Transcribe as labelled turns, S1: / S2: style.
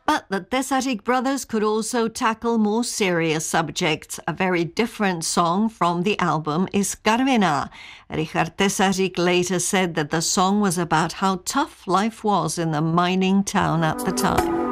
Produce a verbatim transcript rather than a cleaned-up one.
S1: But the Tesarik brothers could also tackle more serious subjects. A very different song from the album is Carmena. Richard Tesarik later said that the song was about how tough life was in the mining town at the time.